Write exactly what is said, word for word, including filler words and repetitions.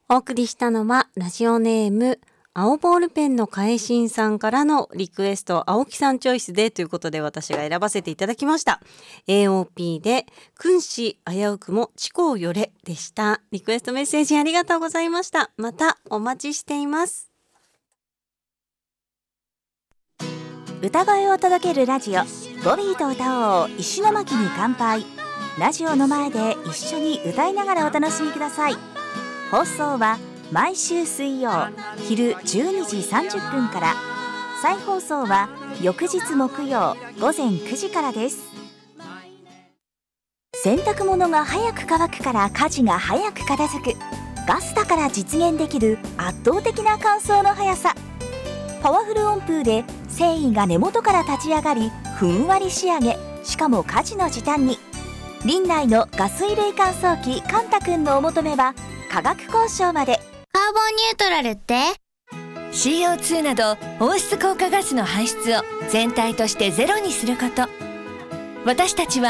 お送りしたのはラジオネーム青ボールペンのかえしんさんからのリクエスト、青木さんチョイスでということで私が選ばせていただきました。 エーオーピー で君子危うくも知行よれでした。リクエストメッセージありがとうございました。またお待ちしています。 歌声を届けるラジオ、ボビーと歌おう石巻に乾杯。ラジオの前で一緒に歌いながらお楽しみください。放送は毎週水曜昼じゅうにじさんじゅっぷんから、再放送は翌日木曜午前くじからです。洗濯物が早く乾くから家事が早く片付く。ガスだから実現できる圧倒的な乾燥の速さ。パワフル温風で繊維が根元から立ち上がり、ふんわり仕上げ、しかも家事の時短に。リンナイのガス衣類乾燥機カンタ君のお求めは価格交渉まで。 カーボンニュートラルってシーオーツー など温室効果ガスの排出を全体としてゼロにすること。私たちは